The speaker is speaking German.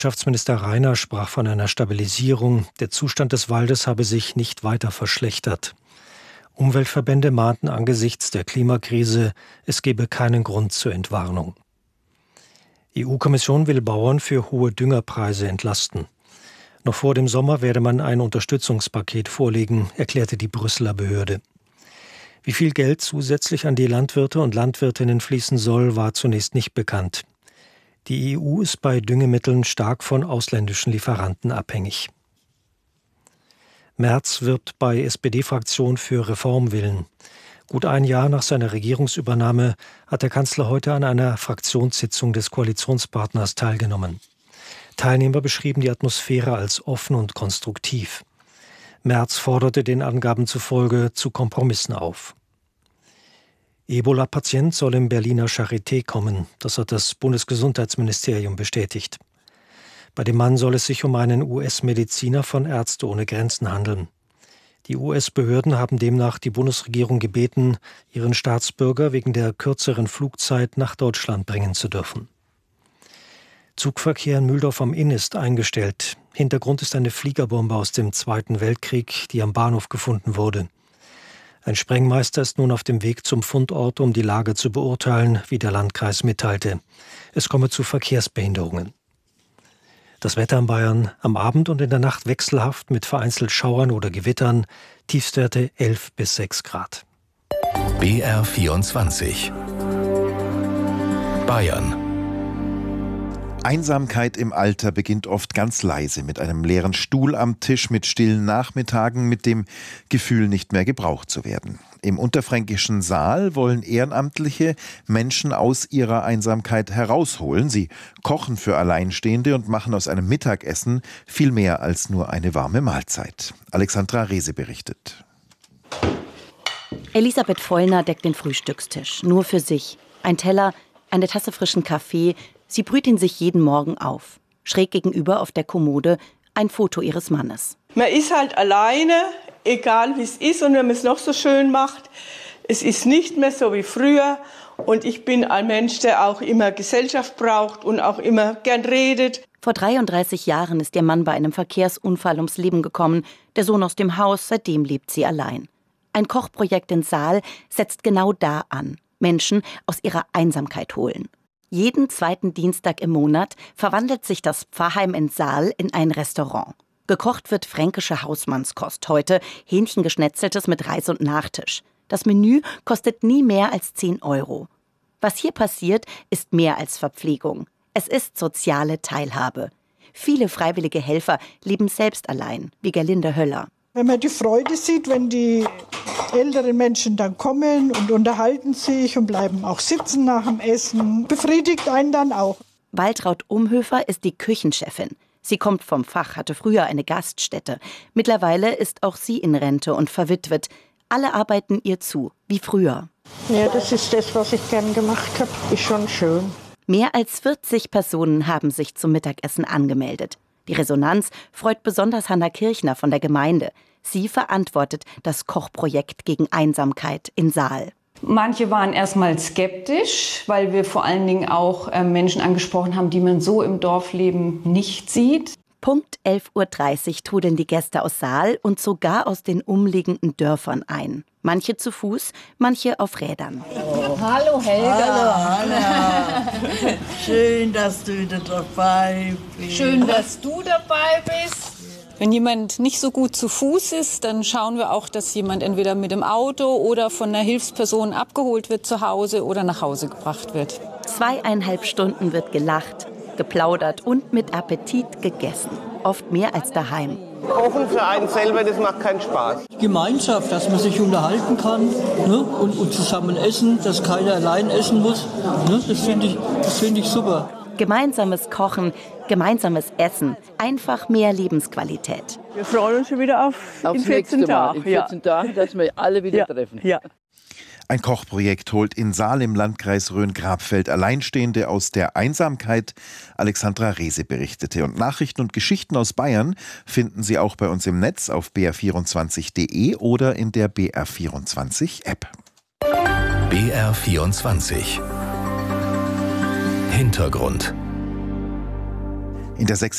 Landwirtschaftsminister Rainer sprach von einer Stabilisierung. Der Zustand des Waldes habe sich nicht weiter verschlechtert. Umweltverbände mahnten angesichts der Klimakrise, es gebe keinen Grund zur Entwarnung. Die EU-Kommission will Bauern für hohe Düngerpreise entlasten. Noch vor dem Sommer werde man ein Unterstützungspaket vorlegen, erklärte die Brüsseler Behörde. Wie viel Geld zusätzlich an die Landwirte und Landwirtinnen fließen soll, war zunächst nicht bekannt. Die EU ist bei Düngemitteln stark von ausländischen Lieferanten abhängig. Merz wirbt bei SPD-Fraktion für Reformwillen. Gut ein Jahr nach seiner Regierungsübernahme hat der Kanzler heute an einer Fraktionssitzung des Koalitionspartners teilgenommen. Teilnehmer beschrieben die Atmosphäre als offen und konstruktiv. Merz forderte den Angaben zufolge zu Kompromissen auf. Ebola-Patient soll im Berliner Charité kommen. Das hat das Bundesgesundheitsministerium bestätigt. Bei dem Mann soll es sich um einen US-Mediziner von Ärzte ohne Grenzen handeln. Die US-Behörden haben demnach die Bundesregierung gebeten, ihren Staatsbürger wegen der kürzeren Flugzeit nach Deutschland bringen zu dürfen. Zugverkehr in Mühldorf am Inn ist eingestellt. Hintergrund ist eine Fliegerbombe aus dem Zweiten Weltkrieg, die am Bahnhof gefunden wurde. Ein Sprengmeister ist nun auf dem Weg zum Fundort, um die Lage zu beurteilen, wie der Landkreis mitteilte. Es komme zu Verkehrsbehinderungen. Das Wetter in Bayern am Abend und in der Nacht wechselhaft mit vereinzelt Schauern oder Gewittern, Tiefstwerte 11 bis 6 Grad. BR24 Bayern. Einsamkeit im Alter beginnt oft ganz leise, mit einem leeren Stuhl am Tisch, mit stillen Nachmittagen, mit dem Gefühl, nicht mehr gebraucht zu werden. Im unterfränkischen Saal wollen Ehrenamtliche Menschen aus ihrer Einsamkeit herausholen. Sie kochen für Alleinstehende und machen aus einem Mittagessen viel mehr als nur eine warme Mahlzeit. Alexandra Rehse berichtet. Elisabeth Vollner deckt den Frühstückstisch, nur für sich. Ein Teller, eine Tasse frischen Kaffee. Sie brüht ihn sich jeden Morgen auf. Schräg gegenüber auf der Kommode ein Foto ihres Mannes. Man ist halt alleine, egal wie es ist und wenn man es noch so schön macht. Es ist nicht mehr so wie früher und ich bin ein Mensch, der auch immer Gesellschaft braucht und auch immer gern redet. Vor 33 Jahren ist ihr Mann bei einem Verkehrsunfall ums Leben gekommen. Der Sohn aus dem Haus, seitdem lebt sie allein. Ein Kochprojekt in Saal setzt genau da an. Menschen aus ihrer Einsamkeit holen. Jeden zweiten Dienstag im Monat verwandelt sich das Pfarrheim in Saal in ein Restaurant. Gekocht wird fränkische Hausmannskost, heute Hähnchengeschnetzeltes mit Reis und Nachtisch. Das Menü kostet nie mehr als 10 €. Was hier passiert, ist mehr als Verpflegung. Es ist soziale Teilhabe. Viele freiwillige Helfer leben selbst allein, wie Gerlinde Höller. Wenn man die Freude sieht, wenn die älteren Menschen dann kommen und unterhalten sich und bleiben auch sitzen nach dem Essen, befriedigt einen dann auch. Waltraud Umhöfer ist die Küchenchefin. Sie kommt vom Fach, hatte früher eine Gaststätte. Mittlerweile ist auch sie in Rente und verwitwet. Alle arbeiten ihr zu, wie früher. Ja, das ist das, was ich gern gemacht habe. Ist schon schön. Mehr als 40 Personen haben sich zum Mittagessen angemeldet. Die Resonanz freut besonders Hanna Kirchner von der Gemeinde. Sie verantwortet das Kochprojekt gegen Einsamkeit in Saal. Manche waren erstmal skeptisch, weil wir vor allen Dingen auch Menschen angesprochen haben, die man so im Dorfleben nicht sieht. Punkt 11:30 Uhr trudeln die Gäste aus Saal und sogar aus den umliegenden Dörfern ein. Manche zu Fuß, manche auf Rädern. Oh. Hallo Helga. Hallo Anna. Schön, dass du wieder dabei bist. Schön, dass du dabei bist. Wenn jemand nicht so gut zu Fuß ist, dann schauen wir auch, dass jemand entweder mit dem Auto oder von einer Hilfsperson abgeholt wird zu Hause oder nach Hause gebracht wird. 2,5 Stunden wird gelacht, geplaudert und mit Appetit gegessen. Oft mehr als daheim. Kochen für einen selber, das macht keinen Spaß. Gemeinschaft, dass man sich unterhalten kann, ne? und zusammen essen, dass keiner allein essen muss. Ne? Das find ich super. Gemeinsames Kochen, gemeinsames Essen, einfach mehr Lebensqualität. Wir freuen uns schon wieder auf in 14 Tagen. In 14 Tagen, dass wir alle wieder treffen. Ja. Ein Kochprojekt holt in Saal im Landkreis Rhön-Grabfeld Alleinstehende aus der Einsamkeit. Alexandra Rehse berichtete. Und Nachrichten und Geschichten aus Bayern finden Sie auch bei uns im Netz auf br24.de oder in der BR24-App. BR24 Hintergrund. In der